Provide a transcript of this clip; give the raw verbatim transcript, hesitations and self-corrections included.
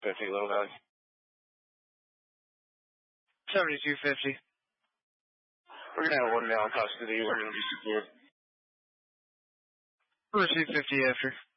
fifty, Little Valley. seventy-two fifty. We're going to have one male in custody. We're going to be secured. Receive fifty after.